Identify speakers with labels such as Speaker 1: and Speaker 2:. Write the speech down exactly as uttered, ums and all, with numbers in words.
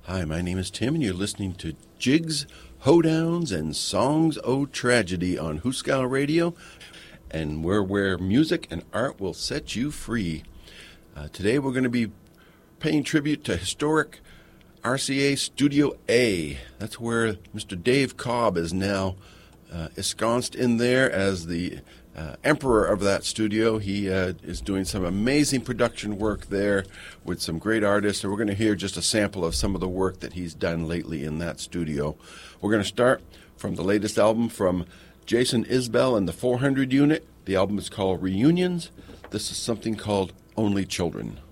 Speaker 1: Hi, my name is Tim, and you're listening to Jigs, Hoedowns, and Songs O' Tragedy on Hooskow Radio, and we're where music and art will set you free. Uh, today we're going to be paying tribute to historic R C A Studio A. That's where Mister Dave Cobb is now uh, ensconced in there as the uh, emperor of that studio. He uh, is doing some amazing production work there with some great artists, and we're going to hear just a sample of some of the work that he's done lately in that studio. We're going to start from the latest album from Jason Isbell and the four hundred unit. The album is called Reunions. This is something called Only Children.